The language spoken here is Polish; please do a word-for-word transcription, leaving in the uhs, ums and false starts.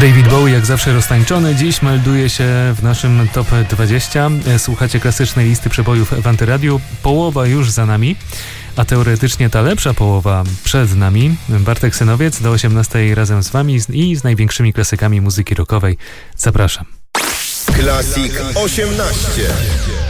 David Bowie jak zawsze roztańczony. Dziś melduje się w naszym top dwadzieścia. Słuchacie klasycznej listy przebojów w Antyradiu. Połowa już za nami, a teoretycznie ta lepsza połowa przed nami. Bartek Synowiec do osiemnastej razem z wami i z największymi klasykami muzyki rockowej. Zapraszam. Klasik osiemnaście.